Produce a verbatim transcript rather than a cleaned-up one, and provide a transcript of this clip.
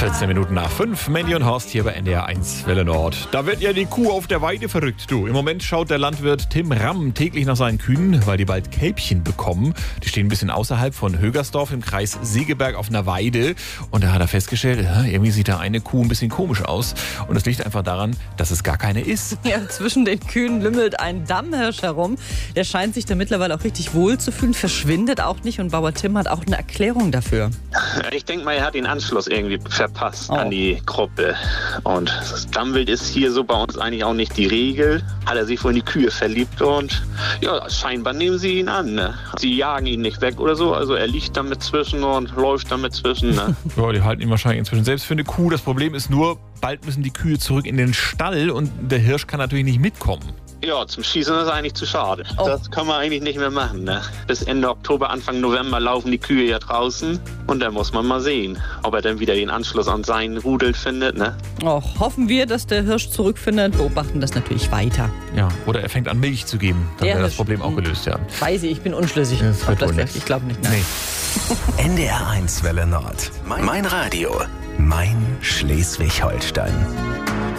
vierzehn Minuten nach fünf, Mandy und Horst hier bei N D R eins Welle Nord. Da wird ja die Kuh auf der Weide verrückt, du. Im Moment schaut der Landwirt Tim Ramm täglich nach seinen Kühen, weil die bald Kälbchen bekommen. Die stehen ein bisschen außerhalb von Högersdorf im Kreis Segeberg auf einer Weide. Und da hat er festgestellt, ja, irgendwie sieht da eine Kuh ein bisschen komisch aus. Und das liegt einfach daran, dass es gar keine ist. Ja, zwischen den Kühen lümmelt ein Dammhirsch herum. Der scheint sich da mittlerweile auch richtig wohl zu fühlen, verschwindet auch nicht. Und Bauer Tim hat auch eine Erklärung dafür. Ich denke mal, er hat den Anschluss irgendwie verpasst Oh. an die Gruppe. Und das Dammwild ist hier so bei uns eigentlich auch nicht die Regel. Hat er sich wohl in die Kühe verliebt und ja, scheinbar nehmen sie ihn an. Ne? Sie jagen ihn nicht weg oder so, also er liegt damit zwischen und läuft damit zwischen. Ne? Ja, die halten ihn wahrscheinlich inzwischen selbst für eine Kuh. Das Problem ist nur, bald müssen die Kühe zurück in den Stall und der Hirsch kann natürlich nicht mitkommen. Ja, zum Schießen ist eigentlich zu schade. Oh. Das kann man eigentlich nicht mehr machen. Ne? Bis Ende Oktober, Anfang November laufen die Kühe ja draußen und dann muss man mal sehen, ob er dann wieder den Anschluss an seinen Rudel findet. Ne? Oh, hoffen wir, dass der Hirsch zurückfindet, beobachten das natürlich weiter. Ja, oder er fängt an Milch zu geben. Dann Der wäre das Hirsch. Problem auch gelöst, ja. Weiß ich, ich bin unschlüssig. Das ob wird das wohl vielleicht- nichts. Ich glaube nicht. Nein. Nee. N D R eins Welle Nord. Mein Radio. Mein Schleswig-Holstein.